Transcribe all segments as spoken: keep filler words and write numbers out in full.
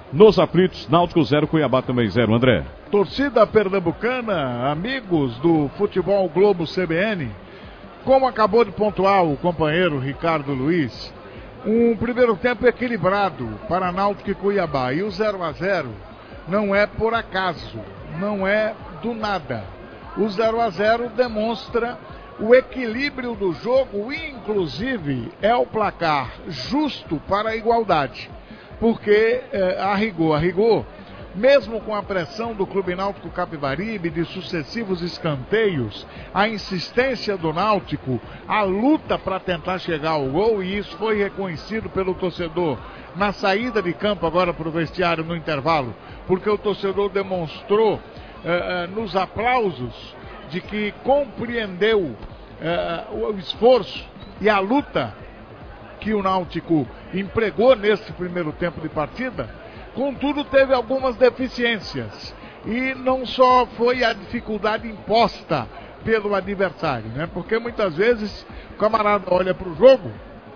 nos aflitos. Náutico zero, Cuiabá também zero. André. Torcida pernambucana, amigos do Futebol Globo C B N, como acabou de pontuar o companheiro Ricardo Luiz, um primeiro tempo equilibrado para Náutico e Cuiabá. E o zero a zero não é por acaso, não é do nada. O zero a zero demonstra o equilíbrio do jogo e, inclusive, é o placar justo para a igualdade. Porque, eh, a rigor, a rigor, mesmo com a pressão do Clube Náutico Capibaribe, de sucessivos escanteios, a insistência do Náutico, a luta para tentar chegar ao gol, e isso foi reconhecido pelo torcedor na saída de campo agora para o vestiário no intervalo, porque o torcedor demonstrou eh, eh, nos aplausos de que compreendeu eh, o esforço e a luta que o Náutico empregou nesse primeiro tempo de partida. Contudo, teve algumas deficiências. E não só foi a dificuldade imposta pelo adversário, né? Porque muitas vezes o camarada olha para o jogo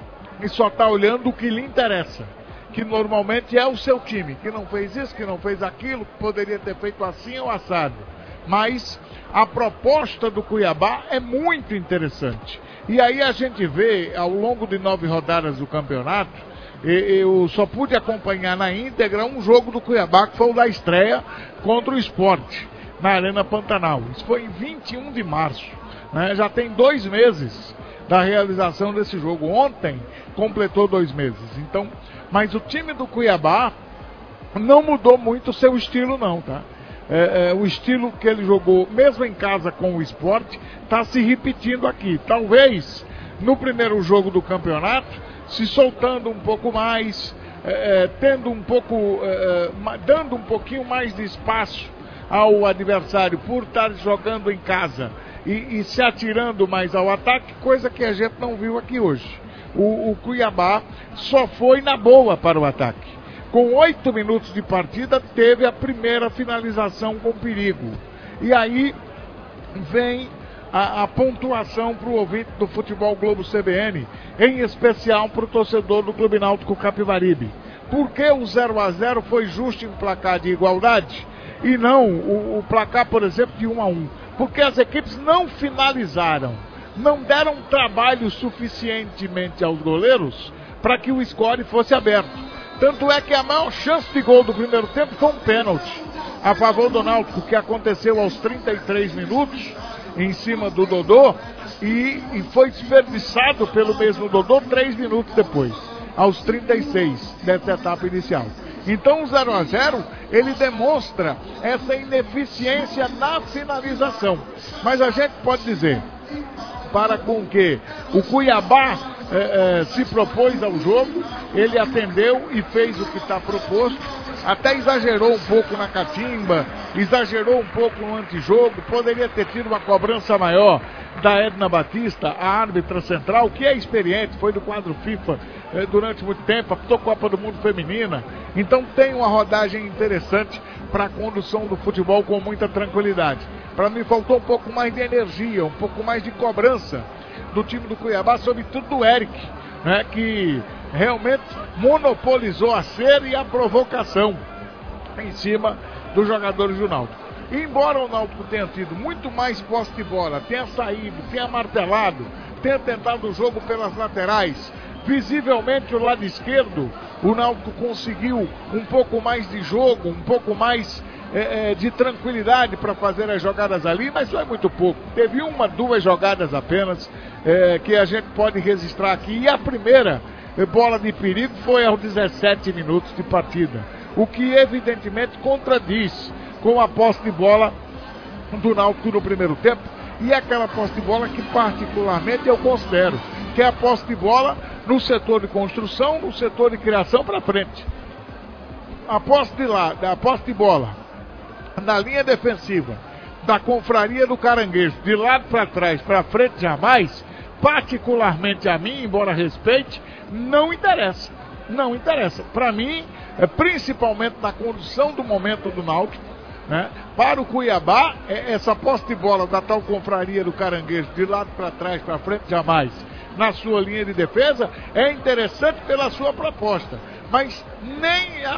e só está olhando o que lhe interessa, que normalmente é o seu time, que não fez isso, que não fez aquilo, que poderia ter feito assim ou assado. Mas a proposta do Cuiabá é muito interessante. E aí a gente vê, ao longo de nove rodadas do campeonato, eu só pude acompanhar na íntegra um jogo do Cuiabá, que foi o da estreia contra o Sport, na Arena Pantanal. Isso foi em vinte e um de março, né? Já tem dois meses da realização desse jogo. Ontem completou dois meses. Então, mas o time do Cuiabá não mudou muito o seu estilo, não, tá? É, é, o estilo que ele jogou, mesmo em casa com o Sport, está se repetindo aqui. Talvez no primeiro jogo do campeonato, se soltando um pouco mais, é, é, tendo um pouco, é, dando um pouquinho mais de espaço ao adversário por estar jogando em casa e, e se atirando mais ao ataque, coisa que a gente não viu aqui hoje. O, o Cuiabá só foi na boa para o ataque. Com oito minutos de partida, teve a primeira finalização com perigo. E aí vem a, a pontuação para o ouvinte do Futebol Globo C B N, em especial para o torcedor do Clube Náutico Capibaribe. Por que o zero a zero foi justo em placar de igualdade e não o, o placar, por exemplo, de um a um? Porque as equipes não finalizaram, não deram trabalho suficientemente aos goleiros para que o score fosse aberto. Tanto é que a maior chance de gol do primeiro tempo foi um pênalti a favor do Náutico, que aconteceu aos trinta e três minutos, em cima do Dodô, e, e foi desperdiçado pelo mesmo Dodô três minutos depois, aos trinta e seis dessa etapa inicial. Então o zero a zero, ele demonstra essa ineficiência na finalização. Mas a gente pode dizer, para com que o Cuiabá eh, eh, se propôs ao jogo, ele atendeu e fez o que está proposto, até exagerou um pouco na catimba, exagerou um pouco no antijogo, poderia ter tido uma cobrança maior da Edna Batista, a árbitra central, que é experiente, foi do quadro FIFA eh, durante muito tempo, apitou Copa do Mundo Feminina, então tem uma rodagem interessante para a condução do futebol com muita tranquilidade. Para mim faltou um pouco mais de energia, um pouco mais de cobrança do time do Cuiabá, sobretudo do Eric, né, que realmente monopolizou a cera e a provocação em cima dos jogadores do Náutico. Embora o Náutico tenha tido muito mais posse de bola, tenha saído, tenha martelado, tenha tentado o jogo pelas laterais, visivelmente o lado esquerdo, o Náutico conseguiu um pouco mais de jogo, um pouco mais é, é, de tranquilidade para fazer as jogadas ali, mas foi muito pouco. Teve uma, duas jogadas apenas é, que a gente pode registrar aqui, e a primeira bola de perigo foi aos dezessete minutos de partida, o que evidentemente contradiz com a posse de bola do Náutico no primeiro tempo, e aquela posse de bola que particularmente eu considero que é a posse de bola no setor de construção, no setor de criação para frente. A posse de lá, a posse de bola na linha defensiva da Confraria do Caranguejo, de lado para trás, para frente jamais, particularmente a mim, embora respeite, não interessa. Não interessa. Para mim, é principalmente na condução do momento do Náutico, né? Para o Cuiabá, é essa posse de bola da tal Confraria do Caranguejo, de lado para trás, para frente jamais, na sua linha de defesa, é interessante pela sua proposta. Mas nem a